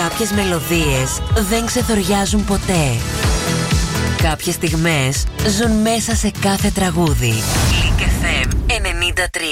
Κάποιες μελωδίες δεν ξεθοριάζουν ποτέ. Κάποιες στιγμές ζουν μέσα σε κάθε τραγούδι. Click FM 93.